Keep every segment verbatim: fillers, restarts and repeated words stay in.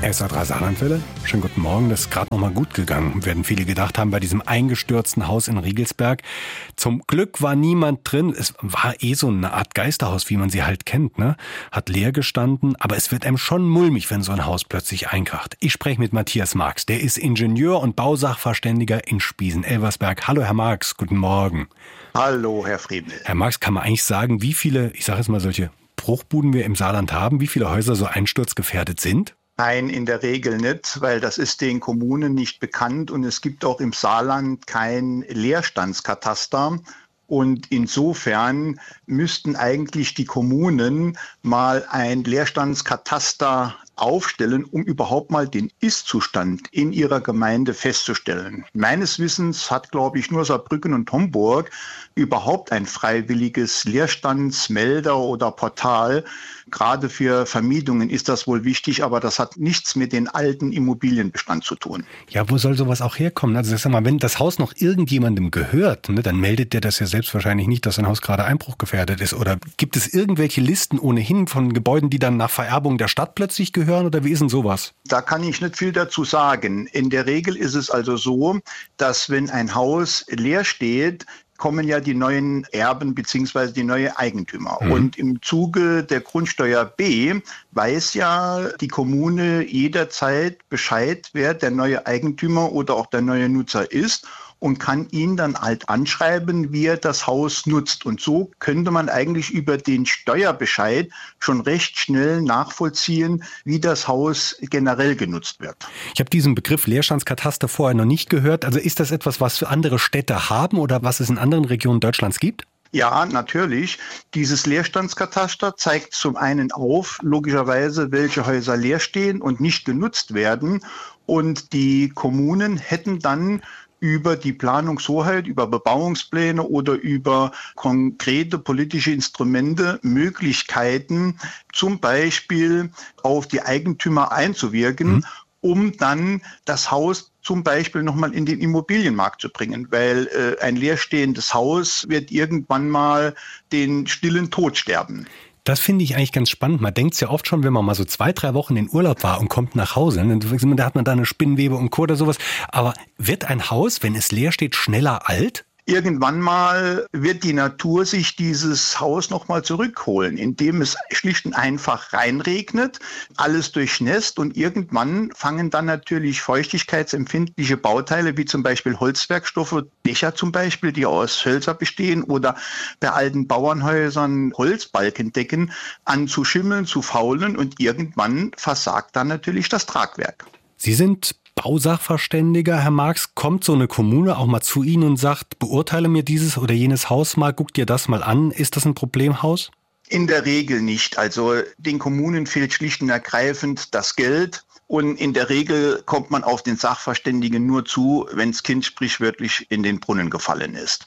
S A drei Saarlandwelle. Schönen guten Morgen. Das ist gerade noch mal gut gegangen, werden viele gedacht haben, bei diesem eingestürzten Haus in Riegelsberg. Zum Glück war niemand drin. Es war eh so eine Art Geisterhaus, wie man sie halt kennt, ne? Hat leer gestanden, aber es wird einem schon mulmig, wenn so ein Haus plötzlich einkracht. Ich spreche mit Matthias Marx. Der ist Ingenieur und Bausachverständiger in Spiesen-Elversberg. Hallo, Herr Marx. Guten Morgen. Hallo, Herr Friemel. Herr Marx, kann man eigentlich sagen, wie viele, ich sage jetzt mal solche Bruchbuden wir im Saarland haben, wie viele Häuser so einsturzgefährdet sind? Nein, in der Regel nicht, weil das ist den Kommunen nicht bekannt und es gibt auch im Saarland kein Leerstandskataster. Und insofern müssten eigentlich die Kommunen mal ein Leerstandskataster aufstellen, um überhaupt mal den Ist-Zustand in ihrer Gemeinde festzustellen. Meines Wissens hat, glaube ich, nur Saarbrücken und Homburg überhaupt ein freiwilliges Leerstandsmelder oder Portal. Gerade für Vermietungen ist das wohl wichtig, aber das hat nichts mit den alten Immobilienbestand zu tun. Ja, wo soll sowas auch herkommen? Also sag mal, wenn das Haus noch irgendjemandem gehört, ne, dann meldet der das ja selbst wahrscheinlich nicht, dass sein Haus gerade einbruchgefährdet ist. Oder gibt es irgendwelche Listen ohnehin von Gebäuden, die dann nach Vererbung der Stadt plötzlich gehören? Oder wie ist denn sowas? Da kann ich nicht viel dazu sagen. In der Regel ist es also so, dass wenn ein Haus leer steht, kommen ja die neuen Erben bzw. die neuen Eigentümer. Mhm. Und im Zuge der Grundsteuer B weiß ja die Kommune jederzeit Bescheid, wer der neue Eigentümer oder auch der neue Nutzer ist und kann ihn dann halt anschreiben, wie er das Haus nutzt. Und so könnte man eigentlich über den Steuerbescheid schon recht schnell nachvollziehen, wie das Haus generell genutzt wird. Ich habe diesen Begriff Leerstandskataster vorher noch nicht gehört. Also ist das etwas, was andere Städte haben oder was es in anderen Regionen Deutschlands gibt? Ja, natürlich. Dieses Leerstandskataster zeigt zum einen auf, logischerweise, welche Häuser leer stehen und nicht genutzt werden. Und die Kommunen hätten dann über die Planungshoheit, über Bebauungspläne oder über konkrete politische Instrumente Möglichkeiten, zum Beispiel auf die Eigentümer einzuwirken, mhm. um dann das Haus zum Beispiel nochmal in den Immobilienmarkt zu bringen, weil äh, ein leerstehendes Haus wird irgendwann mal den stillen Tod sterben. Das finde ich eigentlich ganz spannend. Man denkt es ja oft schon, wenn man mal so zwei, drei Wochen in Urlaub war und kommt nach Hause, dann, da hat man da eine Spinnwebe und Co. oder sowas. Aber wird ein Haus, wenn es leer steht, schneller alt? Irgendwann mal wird die Natur sich dieses Haus nochmal zurückholen, indem es schlicht und einfach reinregnet, alles durchnässt und irgendwann fangen dann natürlich feuchtigkeitsempfindliche Bauteile wie zum Beispiel Holzwerkstoffe, Dächer zum Beispiel, die aus Hölzer bestehen oder bei alten Bauernhäusern Holzbalkendecken an zu schimmeln, zu faulen und irgendwann versagt dann natürlich das Tragwerk. Sie sind Bausachverständiger, Herr Marx. Kommt so eine Kommune auch mal zu Ihnen und sagt, beurteile mir dieses oder jenes Haus mal, guck dir das mal an. Ist das ein Problemhaus? In der Regel nicht. Also den Kommunen fehlt schlicht und ergreifend das Geld. Und in der Regel kommt man auf den Sachverständigen nur zu, wenn das Kind sprichwörtlich in den Brunnen gefallen ist.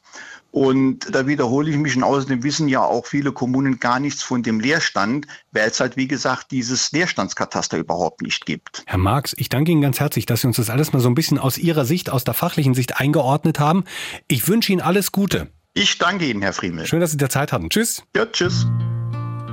Und da wiederhole ich mich, und außerdem wissen ja auch viele Kommunen gar nichts von dem Leerstand, weil es halt, wie gesagt, dieses Leerstandskataster überhaupt nicht gibt. Herr Marx, ich danke Ihnen ganz herzlich, dass Sie uns das alles mal so ein bisschen aus Ihrer Sicht, aus der fachlichen Sicht eingeordnet haben. Ich wünsche Ihnen alles Gute. Ich danke Ihnen, Herr Friemel. Schön, dass Sie da Zeit hatten. Tschüss. Ja, tschüss.